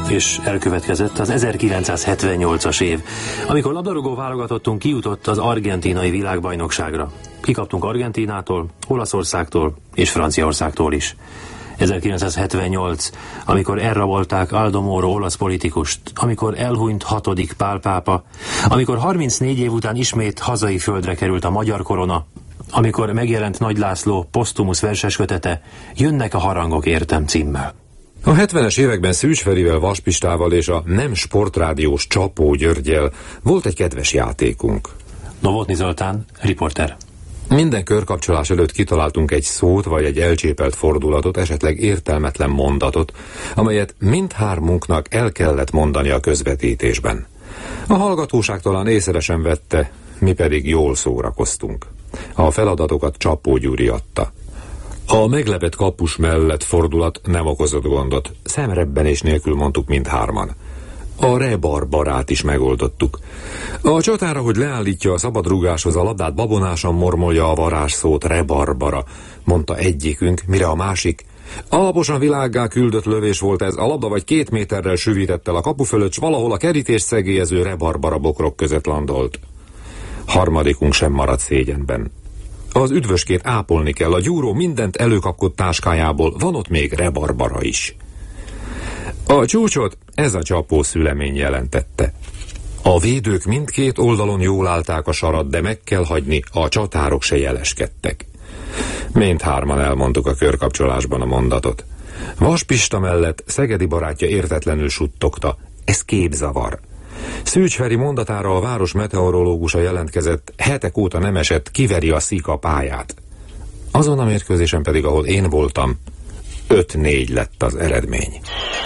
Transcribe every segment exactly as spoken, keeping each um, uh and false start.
és elkövetkezett az ezerkilencszázhetvennyolcas év, amikor labdarúgó válogatottunk kijutott az argentínai világbajnokságra. Kikaptunk Argentínától, Olaszországtól és Franciaországtól is. ezerkilencszázhetvennyolc, amikor elrabolták Aldo Moro olasz politikust, amikor elhunyt hatodik Pál pápa, amikor harmincnégy év után ismét hazai földre került a magyar korona, amikor megjelent Nagy László posztumusz verseskötete, Jönnek a harangok értem címmel. A hetvenes években Szűcs Ferivel, Vas Pistával és a nem sportrádiós Csapó Györggyel volt egy kedves játékunk. Novotny Zoltán, riporter. Minden körkapcsolás előtt kitaláltunk egy szót vagy egy elcsépelt fordulatot, esetleg értelmetlen mondatot, amelyet mindhármunknak el kellett mondani a közvetítésben. A hallgatóság talán észre sem vette, mi pedig jól szórakoztunk. A feladatokat Csapó Gyuri adta. A meglepett kapus mellett fordulat nem okozott gondot, szemrebbenés nélkül mondtuk mindhárman. A rebarbarát is megoldottuk. A csatára, hogy leállítja a szabadrúgáshoz a labdát, babonásan mormolja a varázsszót, rebarbara, mondta egyikünk, mire a másik. Alaposan világgá küldött lövés volt ez, a labda vagy két méterrel süvített el a kapu fölött, s valahol a kerítés szegélyező rebarbara bokrok között landolt. Harmadikunk sem maradt szégyenben. Az üdvöskét ápolni kell, a gyúró mindent előkapkod táskájából, van ott még rebarbara is. A csúcsot ez a Csapó szülemény jelentette. A védők mindkét oldalon jól állták a sarat, de meg kell hagyni, a csatárok se jeleskedtek. Mindhárman elmondtuk a körkapcsolásban a mondatot. Vas Pista mellett szegedi barátja értetlenül suttogta, ez képzavar. Szűcs Feri mondatára a város meteorológusa jelentkezett, hetek óta nem esett, kiveri a Szika pályát. Azon a mérkőzésen pedig, ahol én voltam, öt négy lett az eredmény.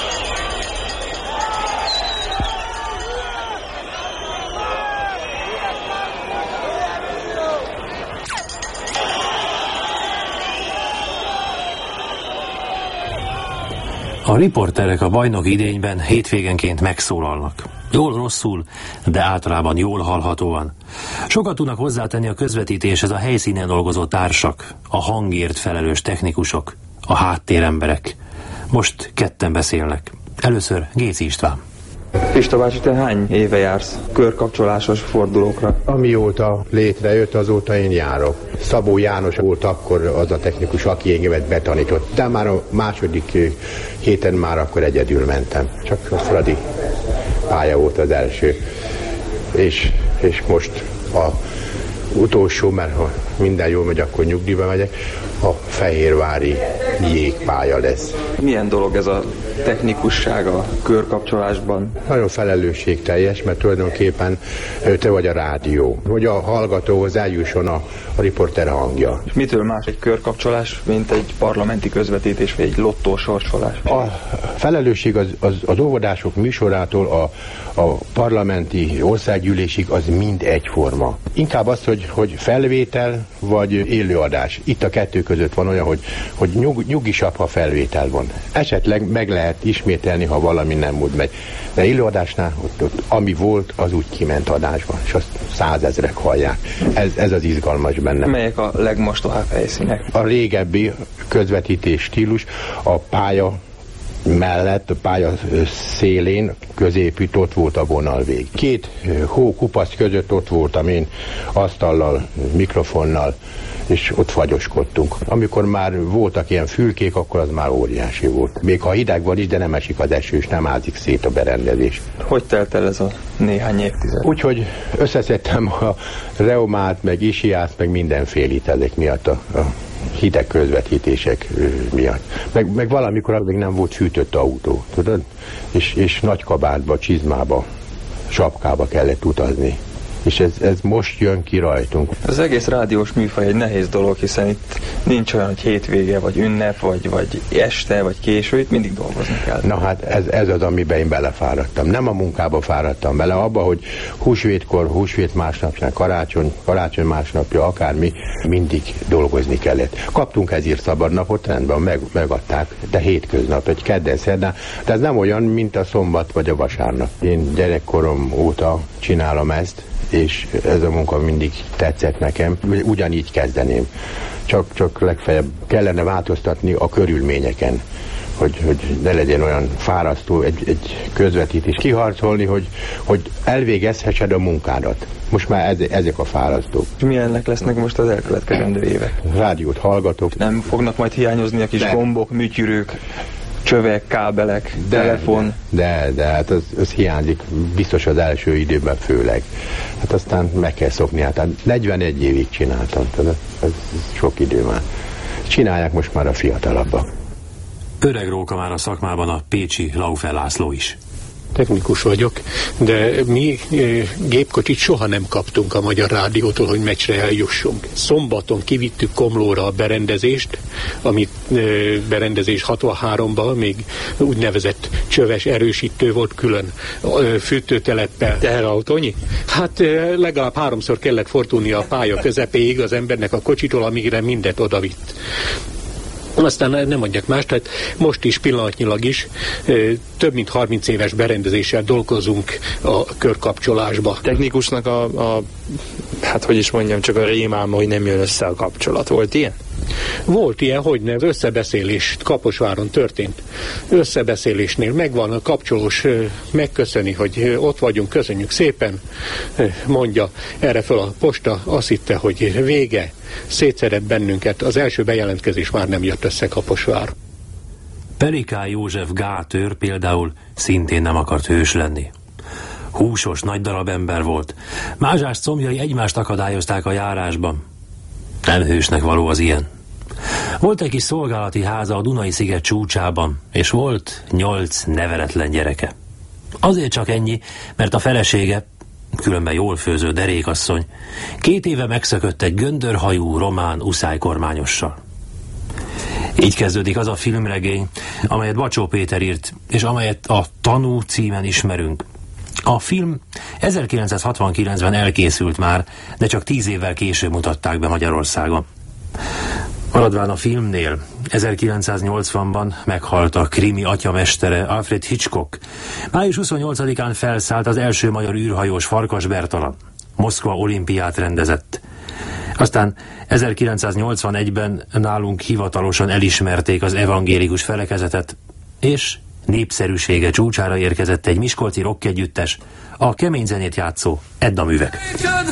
A riporterek a bajnoki idényben hétvégenként megszólalnak. Jól-rosszul, de általában jól hallhatóan. Sokat tudnak hozzátenni a közvetítéshez a helyszínen dolgozó társak, a hangért felelős technikusok, a háttéremberek. Most ketten beszélnek. Először Géci István. Pista bácsi, te hány éve jársz körkapcsolásos fordulókra? Amióta létrejött, azóta én járok. Szabó János volt akkor az a technikus, aki engemet betanított. De már a második héten már akkor egyedül mentem. Csak a Fradi pálya volt az első. És, és most a utolsó, mert ha minden jól megy, akkor nyugdíjba megyek, a fehérvári jégpálya lesz. Milyen dolog ez a technikusság a körkapcsolásban? Nagyon felelősségteljes, mert tulajdonképpen te vagy a rádió, hogy a hallgatóhoz eljusson a, a riporter hangja. És mitől más egy körkapcsolás, mint egy parlamenti közvetítés, vagy egy lottó sorsolás? A felelősség az, az, az óvodások műsorától a, a parlamenti országgyűlésig az mind egyforma. Inkább az, hogy, hogy felvétel vagy élőadás. Itt a kettő között van olyan, hogy, hogy nyug, nyugisabb, ha felvétel van. Esetleg meg lehet ismételni, ha valami nem úgy megy. De élőadásnál, ott, ott, ami volt, az úgy kiment adásba, és azt százezrek hallják. Ez, ez az izgalmas benne. Melyek a legmostohább helyszínek? A régebbi közvetítés stílus, a pálya mellett, a pálya szélén, középütt ott volt a vonalvég. Két hókupac között ott voltam én asztallal, mikrofonnal, és ott fagyoskodtunk. Amikor már voltak ilyen fülkék, akkor az már óriási volt. Még ha hideg van is, de nem esik az eső, és nem ázik szét a berendezés. Hogy telt el ez a néhány évtized? Úgyhogy összeszedtem a reumát, meg isiát, meg mindenfélit ezek miatt a, a hideg közvetítések miatt. Meg, meg valamikor még nem volt fűtött autó, tudod? És, és nagy kabátba, csizmába, sapkába kellett utazni. És ez, ez most jön ki rajtunk. Az egész rádiós műfaj egy nehéz dolog, hiszen itt nincs olyan, hogy hétvége, vagy ünnep, vagy, vagy este, vagy késő, itt mindig dolgozni kell. Na hát ez, ez az, amiben én belefáradtam. Nem a munkába fáradtam bele, abba, hogy húsvétkor, húsvét másnapján, karácsony, karácsony másnapja, akármi, mindig dolgozni kellett. Kaptunk ezért szabadnapot, rendben, meg, megadták, de hétköznap, egy kedden, szerdán, de ez nem olyan, mint a szombat vagy a vasárnap. Én gyerekkorom óta csinálom ezt, és ez a munka mindig tetszett nekem, ugyanígy kezdeném. Csak, csak legfeljebb kellene változtatni a körülményeken, hogy, hogy ne legyen olyan fárasztó egy, egy közvetítés kiharcolni, hogy, hogy elvégezhessed a munkádat. Most már ez, ezek a fárasztók. Milyennek lesznek most az elkövetkezendő évek? Rádiót hallgatok. Nem fognak majd hiányozni a kis de. gombok, műtyűrők, csövek, kábelek, de, telefon? De, de, de hát az, az hiányzik, biztos az első időben főleg. Hát aztán meg kell szokni, hát negyvenegy évig csináltam, tehát ez, ez sok idő már. Csinálják most már a fiatalabbak. Öreg róka már a szakmában a pécsi Laufer László is. Technikus vagyok, de mi e, gépkocsit soha nem kaptunk a Magyar Rádiótól, hogy meccsre eljussunk. Szombaton kivittük Komlóra a berendezést, amit e, berendezés hatvanháromban még úgynevezett csöves erősítő volt külön e, fűtőteleppel. Teherautónyi? Hát e, legalább háromszor kellett fordulnia a pálya közepéig az embernek a kocsitól, amígre mindet odavitt. Aztán nem mondjak más, tehát most is pillanatnyilag is több mint harminc éves berendezéssel dolgozunk a körkapcsolásba. Technikusnak a, a hát hogy is mondjam, csak a rémálma, hogy nem jön össze a kapcsolat. Volt ilyen? Volt ilyen, hogy nem. Összebeszélés Kaposváron történt. Összebeszélésnél megvan a kapcsolós, megköszöni, hogy ott vagyunk, köszönjük szépen, mondja erre fel a posta, azt hitte, hogy vége, szétszedett bennünket. Az első bejelentkezés már nem jött össze Kaposvár. Perikály József gátőr például szintén nem akart hős lenni. Húsos, nagy darab ember volt. Mázsás combjai egymást akadályozták a járásban. Nem hősnek való az ilyen. Volt egy kis szolgálati háza a Dunai-sziget csúcsában, és volt nyolc neveletlen gyereke. Azért csak ennyi, mert a felesége, különben jól főző derékasszony, két éve megszökött egy göndörhajú román uszálykormányossal. Így kezdődik az a filmregény, amelyet Bacsó Péter írt, és amelyet a Tanú címen ismerünk. A film ezerkilencszázhatvankilencben elkészült már, de csak tíz évvel később mutatták be Magyarországon. Maradván a filmnél, ezerkilencszáznyolcvanban meghalt a krimi atyamestere Alfred Hitchcock. május huszonnyolcadikán felszállt az első magyar űrhajós Farkas Bertalan. Moszkva olimpiát rendezett. Aztán ezerkilencszáznyolcvanegyben nálunk hivatalosan elismerték az evangélikus felekezetet, és népszerűsége csúcsára érkezett egy miskolci rockegyüttes, a kemény zenét játszó Edda Művek.